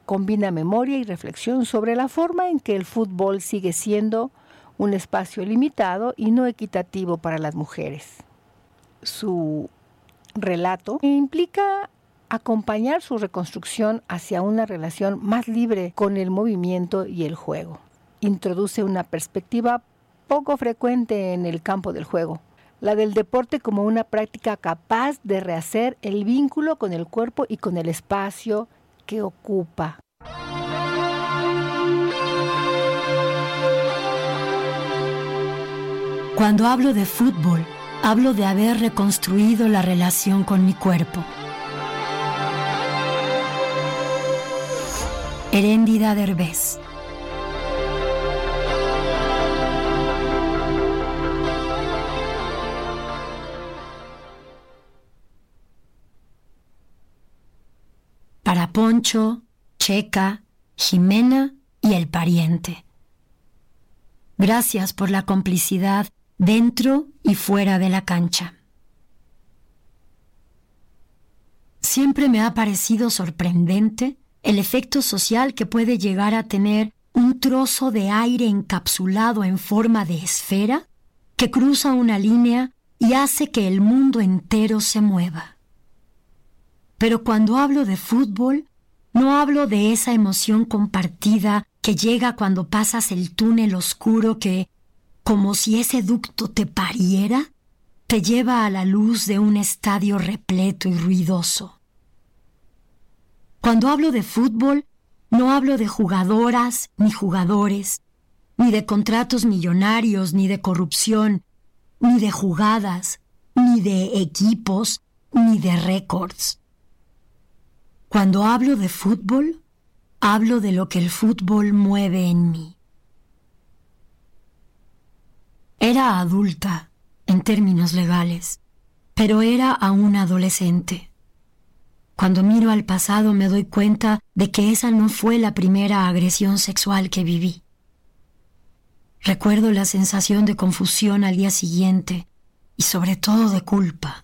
Combina memoria y reflexión sobre la forma en que el fútbol sigue siendo un espacio limitado y no equitativo para las mujeres. Su relato implica acompañar su reconstrucción hacia una relación más libre con el movimiento y el juego. Introduce una perspectiva poco frecuente en el campo del juego, la del deporte como una práctica capaz de rehacer el vínculo con el cuerpo y con el espacio que ocupa. Cuando hablo de fútbol, hablo de haber reconstruido la relación con mi cuerpo. Heréndida Derbez. Para Poncho, Checa, Jimena y el pariente. Gracias por la complicidad dentro y fuera de la cancha. Siempre me ha parecido sorprendente el efecto social que puede llegar a tener un trozo de aire encapsulado en forma de esfera que cruza una línea y hace que el mundo entero se mueva. Pero cuando hablo de fútbol, no hablo de esa emoción compartida que llega cuando pasas el túnel oscuro que, como si ese ducto te pariera, te lleva a la luz de un estadio repleto y ruidoso. Cuando hablo de fútbol, no hablo de jugadoras ni jugadores, ni de contratos millonarios, ni de corrupción, ni de jugadas, ni de equipos, ni de récords. Cuando hablo de fútbol, hablo de lo que el fútbol mueve en mí. Era adulta, en términos legales, pero era aún adolescente. Cuando miro al pasado me doy cuenta de que esa no fue la primera agresión sexual que viví. Recuerdo la sensación de confusión al día siguiente y sobre todo de culpa.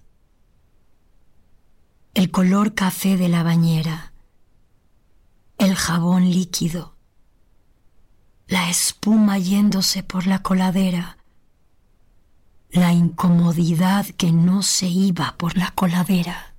El color café de la bañera, el jabón líquido, la espuma yéndose por la coladera, la incomodidad que no se iba por la coladera.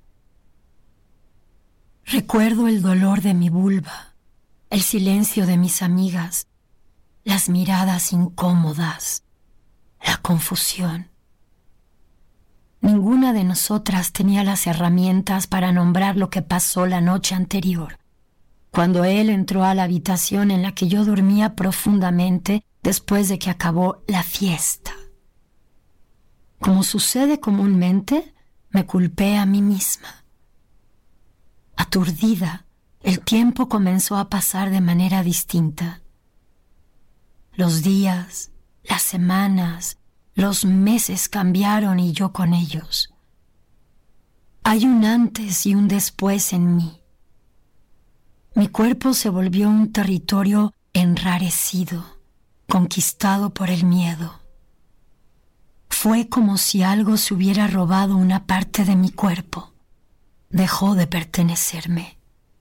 Recuerdo el dolor de mi vulva, el silencio de mis amigas, las miradas incómodas, la confusión. Ninguna de nosotras tenía las herramientas para nombrar lo que pasó la noche anterior, cuando él entró a la habitación en la que yo dormía profundamente después de que acabó la fiesta. Como sucede comúnmente, me culpé a mí misma. Aturdida, el tiempo comenzó a pasar de manera distinta. Los días, las semanas, los meses cambiaron y yo con ellos. Hay un antes y un después en mí. Mi cuerpo se volvió un territorio enrarecido, conquistado por el miedo. Fue como si algo se hubiera robado una parte de mi cuerpo. Dejó de pertenecerme.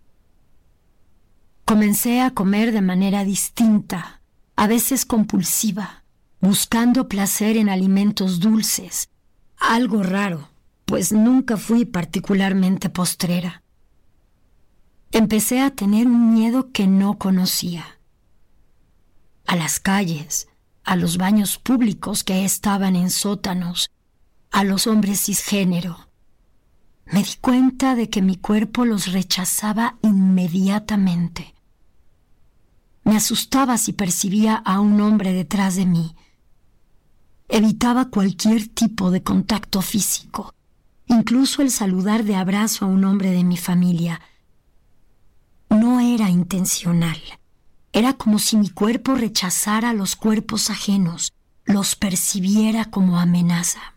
Comencé a comer de manera distinta, a veces compulsiva, buscando placer en alimentos dulces, algo raro, pues nunca fui particularmente postrera. Empecé a tener un miedo que no conocía. A las calles, a los baños públicos que estaban en sótanos, a los hombres cisgénero. Me di cuenta de que mi cuerpo los rechazaba inmediatamente. Me asustaba si percibía a un hombre detrás de mí. Evitaba cualquier tipo de contacto físico, incluso el saludar de abrazo a un hombre de mi familia. No era intencional. Era como si mi cuerpo rechazara los cuerpos ajenos, los percibiera como amenaza.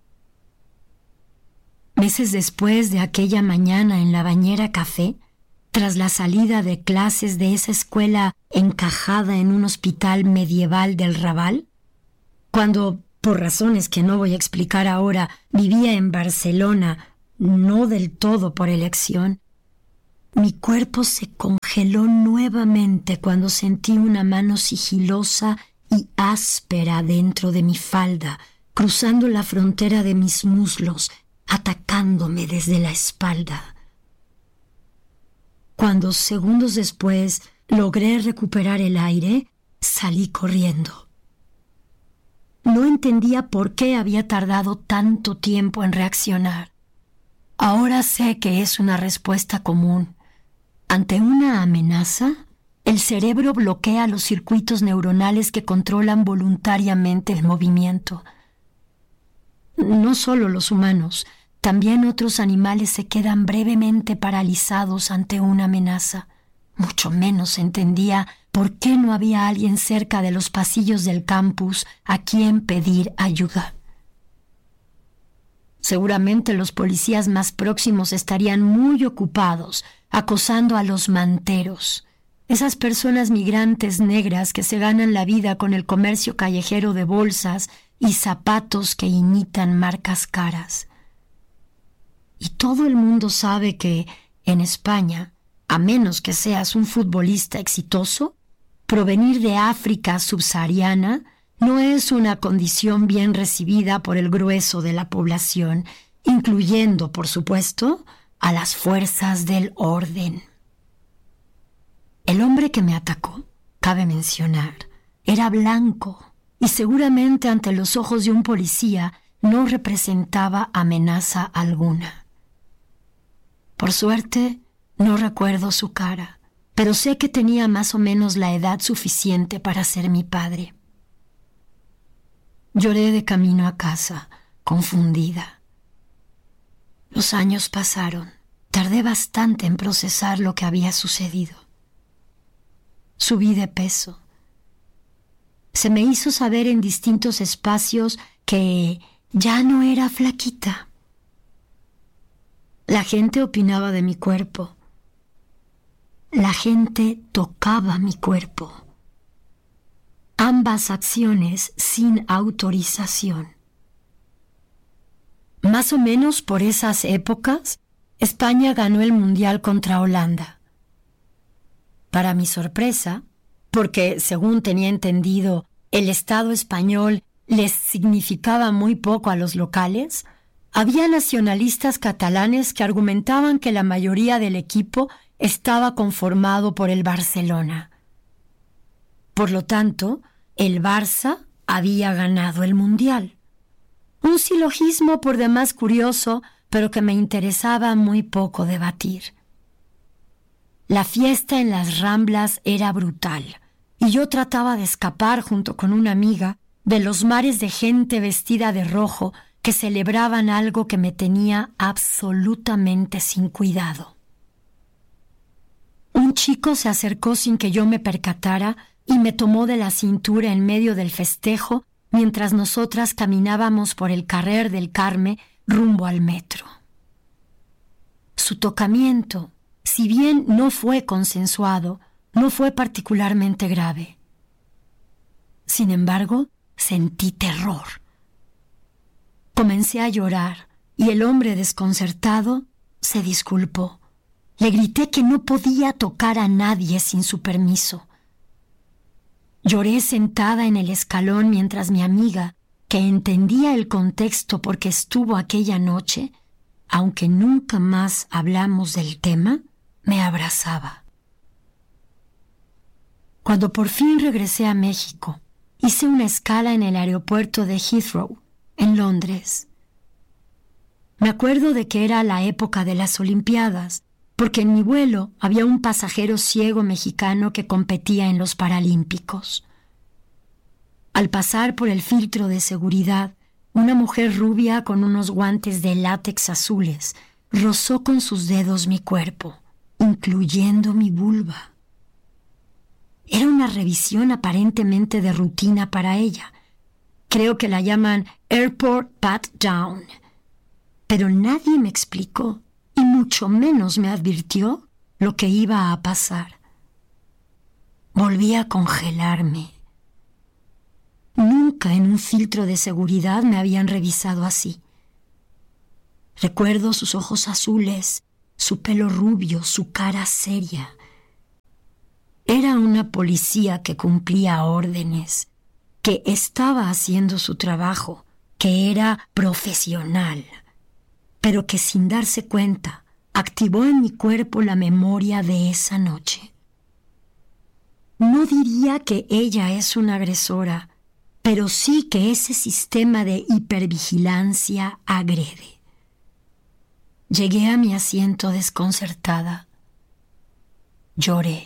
Meses después de aquella mañana en la bañera café, tras la salida de clases de esa escuela encajada en un hospital medieval del Raval, cuando, por razones que no voy a explicar ahora, vivía en Barcelona, no del todo por elección, Mi cuerpo se congeló nuevamente cuando sentí una mano sigilosa y áspera dentro de mi falda, cruzando la frontera de mis muslos, atacándome desde la espalda. Cuando segundos después logré recuperar el aire, salí corriendo. No entendía por qué había tardado tanto tiempo en reaccionar. Ahora sé que es una respuesta común. Ante una amenaza, el cerebro bloquea los circuitos neuronales que controlan voluntariamente el movimiento. No solo los humanos, también otros animales se quedan brevemente paralizados ante una amenaza. Mucho menos entendía por qué no había alguien cerca de los pasillos del campus a quien pedir ayuda. Seguramente los policías más próximos estarían muy ocupados acosando a los manteros, esas personas migrantes negras que se ganan la vida con el comercio callejero de bolsas y zapatos que imitan marcas caras. Y todo el mundo sabe que, en España, a menos que seas un futbolista exitoso, provenir de África subsahariana no es una condición bien recibida por el grueso de la población, incluyendo, por supuesto, a las fuerzas del orden. El hombre que me atacó, cabe mencionar, era blanco y seguramente ante los ojos de un policía no representaba amenaza alguna. Por suerte, no recuerdo su cara, pero sé que tenía más o menos la edad suficiente para ser mi padre. Lloré de camino a casa, confundida. Los años pasaron. Tardé bastante en procesar lo que había sucedido. Subí de peso. Se me hizo saber en distintos espacios que ya no era flaquita. La gente opinaba de mi cuerpo. La gente tocaba mi cuerpo. Ambas acciones sin autorización. Más o menos por esas épocas, España ganó el Mundial contra Holanda. Para mi sorpresa, porque según tenía entendido, el Estado español les significaba muy poco a los locales, había nacionalistas catalanes que argumentaban que la mayoría del equipo estaba conformado por el Barcelona. Por lo tanto, el Barça había ganado el Mundial. Un silogismo por demás curioso, pero que me interesaba muy poco debatir. La fiesta en las Ramblas era brutal, y yo trataba de escapar junto con una amiga de los mares de gente vestida de rojo que celebraban algo que me tenía absolutamente sin cuidado. Un chico se acercó sin que yo me percatara y me tomó de la cintura en medio del festejo mientras nosotras caminábamos por el Carrer del Carme rumbo al metro. Su tocamiento, si bien no fue consensuado, no fue particularmente grave. Sin embargo, sentí terror. Comencé a llorar y el hombre desconcertado se disculpó. Le grité que no podía tocar a nadie sin su permiso. Lloré sentada en el escalón mientras mi amiga, que entendía el contexto porque estuvo aquella noche, aunque nunca más hablamos del tema, me abrazaba. Cuando por fin regresé a México, hice una escala en el aeropuerto de Heathrow, en Londres. Me acuerdo de que era la época de las Olimpiadas, porque en mi vuelo había un pasajero ciego mexicano que competía en los Paralímpicos. Al pasar por el filtro de seguridad, una mujer rubia con unos guantes de látex azules rozó con sus dedos mi cuerpo, incluyendo mi vulva. Era una revisión aparentemente de rutina para ella. Creo que la llaman Airport Pat Down. Pero nadie me explicó, y mucho menos me advirtió lo que iba a pasar. Volví a congelarme. Nunca en un filtro de seguridad me habían revisado así. Recuerdo sus ojos azules, su pelo rubio, su cara seria. Era una policía que cumplía órdenes, que estaba haciendo su trabajo, que era profesional, pero que sin darse cuenta activó en mi cuerpo la memoria de esa noche. No diría que ella es una agresora, pero sí que ese sistema de hipervigilancia agrede. Llegué a mi asiento desconcertada. Lloré.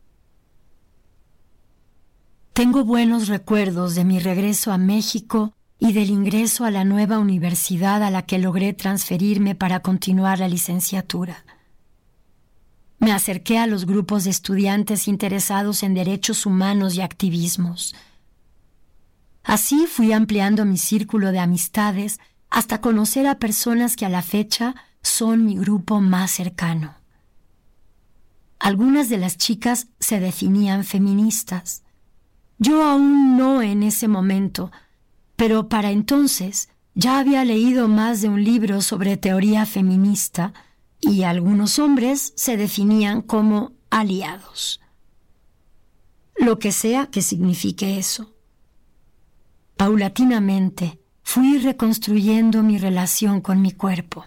Tengo buenos recuerdos de mi regreso a México y del ingreso a la nueva universidad a la que logré transferirme para continuar la licenciatura. Me acerqué a los grupos de estudiantes interesados en derechos humanos y activismos. Así fui ampliando mi círculo de amistades hasta conocer a personas que a la fecha son mi grupo más cercano. Algunas de las chicas se definían feministas. Yo aún no en ese momento, pero para entonces ya había leído más de un libro sobre teoría feminista y algunos hombres se definían como aliados. Lo que sea que signifique eso. Paulatinamente fui reconstruyendo mi relación con mi cuerpo.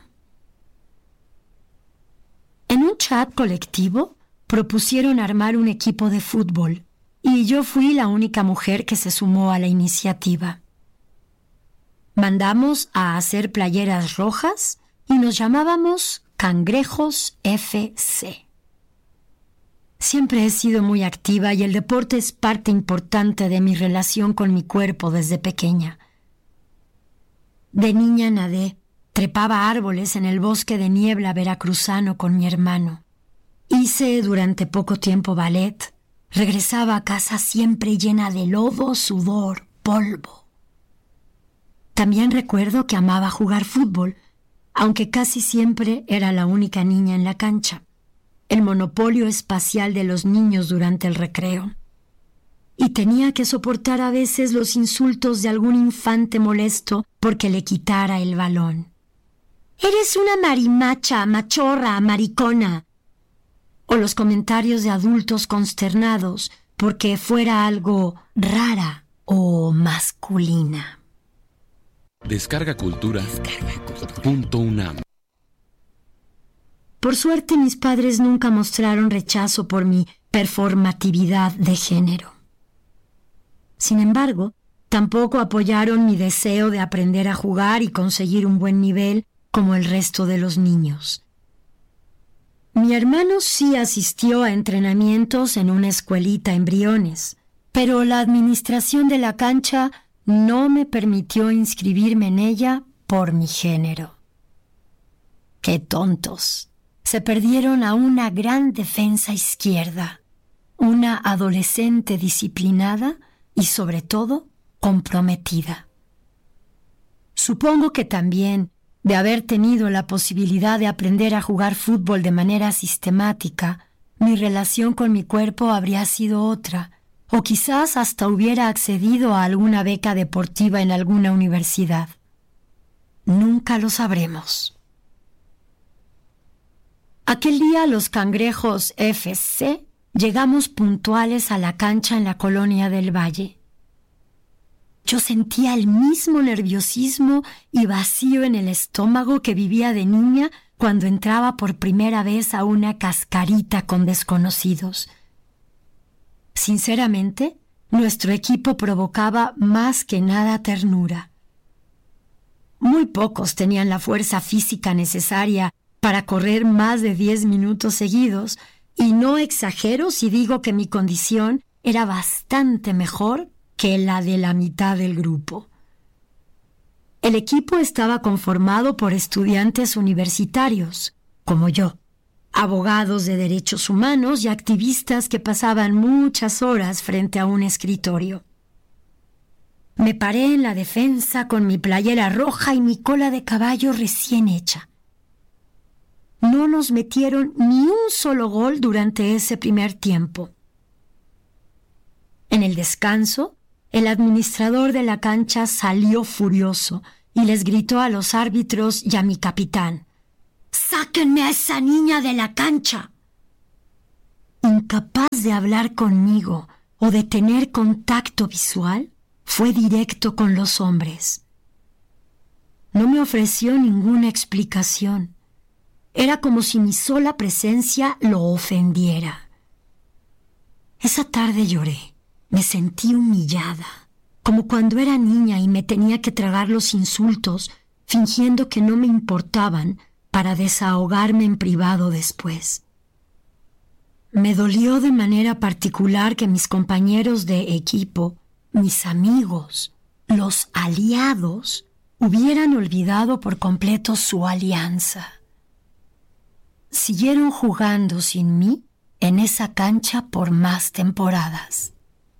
En un chat colectivo propusieron armar un equipo de fútbol y yo fui la única mujer que se sumó a la iniciativa. Mandamos a hacer playeras rojas y nos llamábamos Cangrejos FC. Siempre he sido muy activa y el deporte es parte importante de mi relación con mi cuerpo desde pequeña. De niña nadé, trepaba árboles en el bosque de niebla veracruzano con mi hermano. Hice durante poco tiempo ballet. Regresaba a casa siempre llena de lodo, sudor, polvo. También recuerdo que amaba jugar fútbol, aunque casi siempre era la única niña en la cancha. El monopolio espacial de los niños durante el recreo. Y tenía que soportar a veces los insultos de algún infante molesto porque le quitara el balón. «Eres una marimacha, machorra, maricona». O los comentarios de adultos consternados porque fuera algo rara o masculina. Descarga Cultura.unam. Por suerte, mis padres nunca mostraron rechazo por mi performatividad de género. Sin embargo, tampoco apoyaron mi deseo de aprender a jugar y conseguir un buen nivel como el resto de los niños. Mi hermano sí asistió a entrenamientos en una escuelita en Briones, pero la administración de la cancha no me permitió inscribirme en ella por mi género. ¡Qué tontos! Se perdieron a una gran defensa izquierda, una adolescente disciplinada y, sobre todo, comprometida. Supongo que también, de haber tenido la posibilidad de aprender a jugar fútbol de manera sistemática, mi relación con mi cuerpo habría sido otra, o quizás hasta hubiera accedido a alguna beca deportiva en alguna universidad. Nunca lo sabremos. Aquel día los Cangrejos FC llegamos puntuales a la cancha en la colonia del Valle. Yo sentía el mismo nerviosismo y vacío en el estómago que vivía de niña cuando entraba por primera vez a una cascarita con desconocidos. Sinceramente, nuestro equipo provocaba más que nada ternura. Muy pocos tenían la fuerza física necesaria para correr más de 10 minutos seguidos, y no exagero si digo que mi condición era bastante mejor que la de la mitad del grupo. El equipo estaba conformado por estudiantes universitarios, como yo, abogados de derechos humanos y activistas que pasaban muchas horas frente a un escritorio. Me paré en la defensa con mi playera roja y mi cola de caballo recién hecha. No nos metieron ni un solo gol durante ese primer tiempo. En el descanso, el administrador de la cancha salió furioso y les gritó a los árbitros y a mi capitán: ¡Sáquenme a esa niña de la cancha! Incapaz de hablar conmigo o de tener contacto visual, fue directo con los hombres. No me ofreció ninguna explicación. Era como si mi sola presencia lo ofendiera. Esa tarde lloré. Me sentí humillada, como cuando era niña y me tenía que tragar los insultos, fingiendo que no me importaban para desahogarme en privado después. Me dolió de manera particular que mis compañeros de equipo, mis amigos, los aliados, hubieran olvidado por completo su alianza. Siguieron jugando sin mí en esa cancha por más temporadas.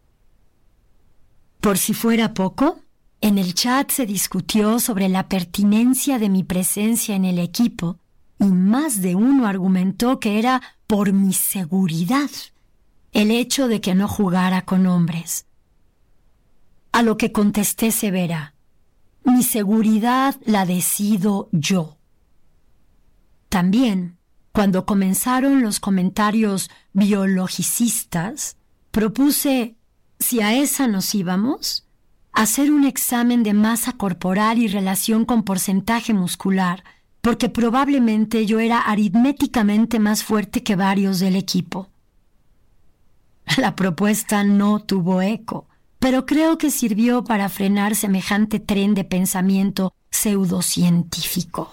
Por si fuera poco, en el chat se discutió sobre la pertinencia de mi presencia en el equipo y más de uno argumentó que era por mi seguridad el hecho de que no jugara con hombres. A lo que contesté severa: mi seguridad la decido yo. También, cuando comenzaron los comentarios biologicistas, propuse, si a esa nos íbamos, hacer un examen de masa corporal y relación con porcentaje muscular, porque probablemente yo era aritméticamente más fuerte que varios del equipo. La propuesta no tuvo eco, pero creo que sirvió para frenar semejante tren de pensamiento pseudocientífico.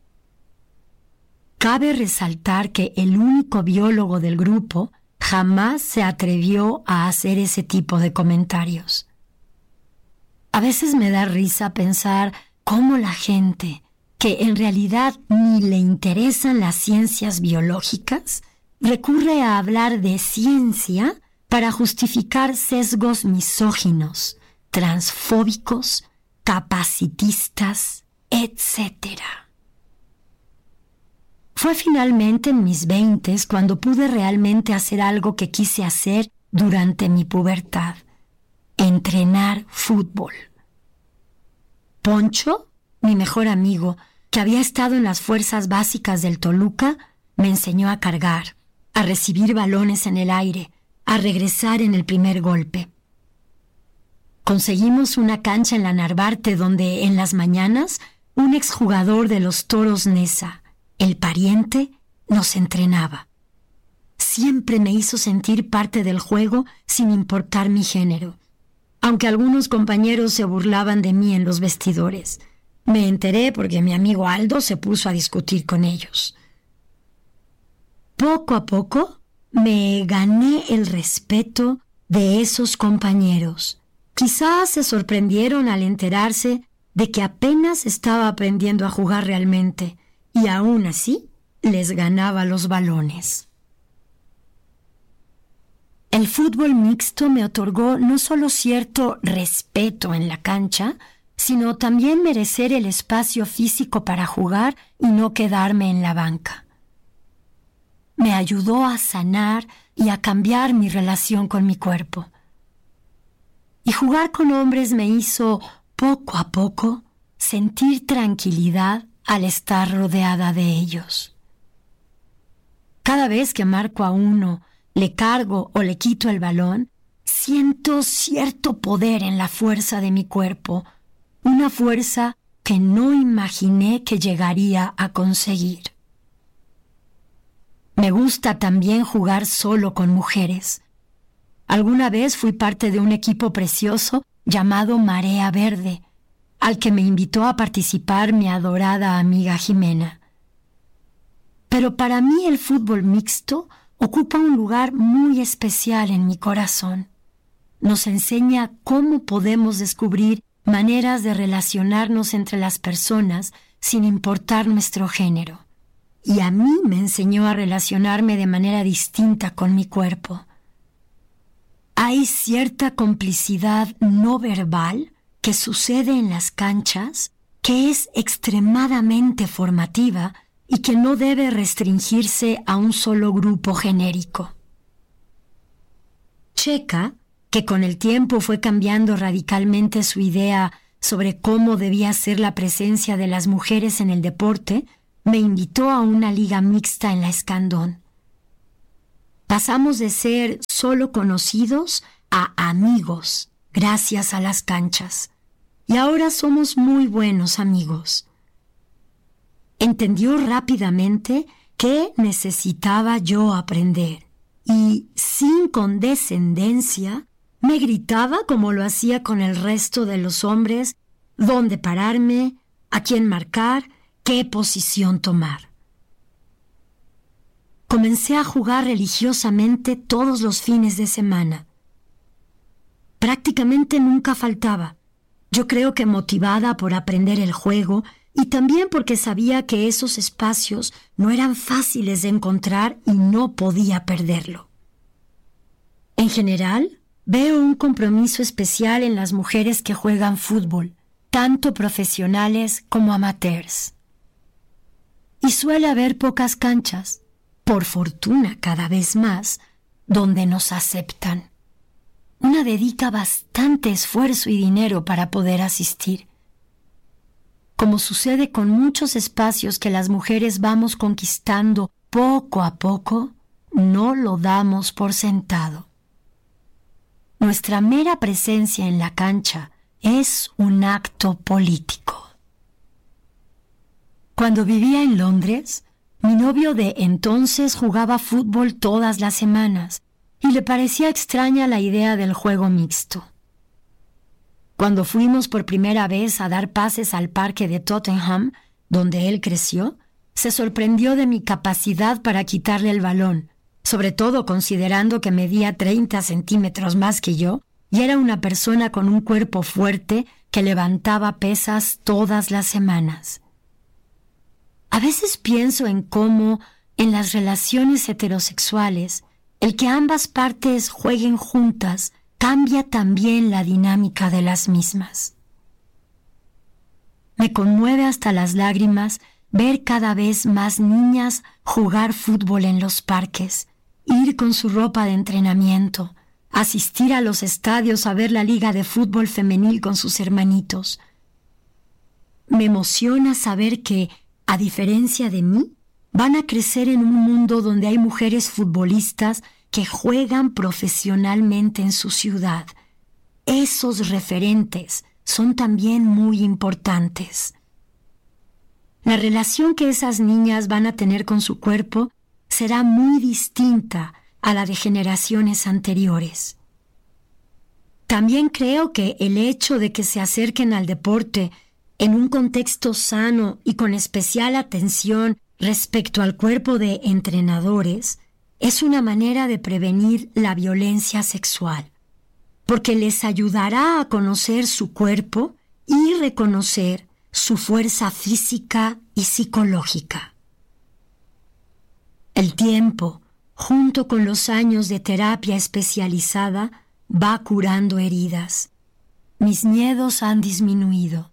Cabe resaltar que el único biólogo del grupo jamás se atrevió a hacer ese tipo de comentarios. A veces me da risa pensar cómo la gente, que en realidad ni le interesan las ciencias biológicas, recurre a hablar de ciencia para justificar sesgos misóginos, transfóbicos, capacitistas, etc. Fue finalmente en mis 20s cuando pude realmente hacer algo que quise hacer durante mi pubertad: entrenar fútbol. Poncho, mi mejor amigo, que había estado en las fuerzas básicas del Toluca, me enseñó a cargar, a recibir balones en el aire, a regresar en el primer golpe. Conseguimos una cancha en la Narvarte donde, en las mañanas, un exjugador de los Toros Neza, el pariente, nos entrenaba. Siempre me hizo sentir parte del juego sin importar mi género, aunque algunos compañeros se burlaban de mí en los vestidores. Me enteré porque mi amigo Aldo se puso a discutir con ellos. Poco a poco me gané el respeto de esos compañeros. Quizás se sorprendieron al enterarse de que apenas estaba aprendiendo a jugar realmente, y aún así les ganaba los balones. El fútbol mixto me otorgó no solo cierto respeto en la cancha, sino también merecer el espacio físico para jugar y no quedarme en la banca. Me ayudó a sanar y a cambiar mi relación con mi cuerpo. Y jugar con hombres me hizo, poco a poco, sentir tranquilidad al estar rodeada de ellos. Cada vez que marco a uno, le cargo o le quito el balón, siento cierto poder en la fuerza de mi cuerpo, una fuerza que no imaginé que llegaría a conseguir. Me gusta también jugar solo con mujeres. Alguna vez fui parte de un equipo precioso llamado Marea Verde, al que me invitó a participar mi adorada amiga Jimena. Pero para mí el fútbol mixto ocupa un lugar muy especial en mi corazón. Nos enseña cómo podemos descubrir maneras de relacionarnos entre las personas sin importar nuestro género. Y a mí me enseñó a relacionarme de manera distinta con mi cuerpo. Hay cierta complicidad no verbal que sucede en las canchas que es extremadamente formativa y que no debe restringirse a un solo grupo genérico. Checa, que con el tiempo fue cambiando radicalmente su idea sobre cómo debía ser la presencia de las mujeres en el deporte, me invitó a una liga mixta en la Escandón. Pasamos de ser solo conocidos a amigos, gracias a las canchas. Y ahora somos muy buenos amigos. Entendió rápidamente que necesitaba yo aprender y, sin condescendencia, me gritaba como lo hacía con el resto de los hombres dónde pararme, a quién marcar, qué posición tomar. Comencé a jugar religiosamente todos los fines de semana. Prácticamente nunca faltaba. Yo creo que motivada por aprender el juego y también porque sabía que esos espacios no eran fáciles de encontrar y no podía perderlo. En general, veo un compromiso especial en las mujeres que juegan fútbol, tanto profesionales como amateurs. Y suele haber pocas canchas, por fortuna cada vez más, donde nos aceptan. Una dedica bastante esfuerzo y dinero para poder asistir. Como sucede con muchos espacios que las mujeres vamos conquistando poco a poco, no lo damos por sentado. Nuestra mera presencia en la cancha es un acto político. Cuando vivía en Londres, mi novio de entonces jugaba fútbol todas las semanas y le parecía extraña la idea del juego mixto. Cuando fuimos por primera vez a dar pases al parque de Tottenham, donde él creció, se sorprendió de mi capacidad para quitarle el balón, sobre todo considerando que medía 30 centímetros más que yo y era una persona con un cuerpo fuerte que levantaba pesas todas las semanas. A veces pienso en cómo, en las relaciones heterosexuales, el que ambas partes jueguen juntas cambia también la dinámica de las mismas. Me conmueve hasta las lágrimas ver cada vez más niñas jugar fútbol en los parques, ir con su ropa de entrenamiento, asistir a los estadios a ver la liga de fútbol femenil con sus hermanitos. Me emociona saber que, a diferencia de mí, van a crecer en un mundo donde hay mujeres futbolistas que juegan profesionalmente en su ciudad. Esos referentes son también muy importantes. La relación que esas niñas van a tener con su cuerpo será muy distinta a la de generaciones anteriores. También creo que el hecho de que se acerquen al deporte en un contexto sano y con especial atención respecto al cuerpo de entrenadores es una manera de prevenir la violencia sexual, porque les ayudará a conocer su cuerpo y reconocer su fuerza física y psicológica. El tiempo, junto con los años de terapia especializada, va curando heridas. Mis miedos han disminuido.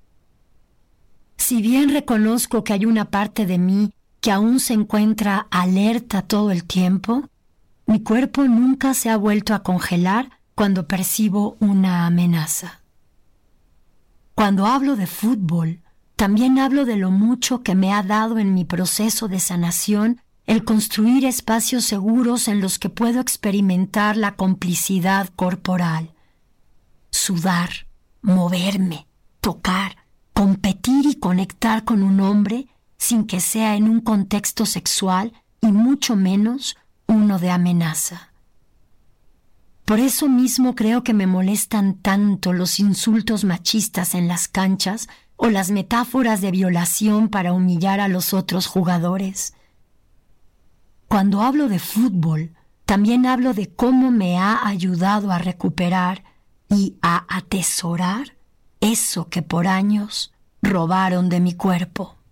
Si bien reconozco que hay una parte de mí que aún se encuentra alerta todo el tiempo, mi cuerpo nunca se ha vuelto a congelar cuando percibo una amenaza. Cuando hablo de fútbol, también hablo de lo mucho que me ha dado en mi proceso de sanación el construir espacios seguros en los que puedo experimentar la complicidad corporal. Sudar, moverme, tocar, competir y conectar con un hombre sin que sea en un contexto sexual y mucho menos uno de amenaza. Por eso mismo creo que me molestan tanto los insultos machistas en las canchas o las metáforas de violación para humillar a los otros jugadores. Cuando hablo de fútbol, también hablo de cómo me ha ayudado a recuperar y a atesorar eso que por años robaron de mi cuerpo.